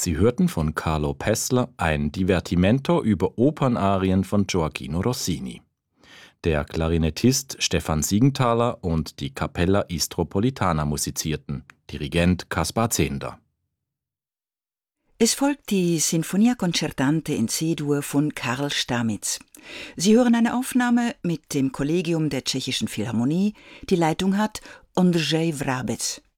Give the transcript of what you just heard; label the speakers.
Speaker 1: Sie hörten von Carlo Pessler ein Divertimento über Opernarien von Gioacchino Rossini. Der Klarinettist Stefan Siegenthaler und die Capella Istropolitana musizierten, Dirigent Kaspar Zehnder.
Speaker 2: Es folgt die Sinfonia Concertante in C-Dur von Karl Stamitz. Sie hören eine Aufnahme mit dem Kollegium der Tschechischen Philharmonie. Die Leitung hat Ondřej Vrabec.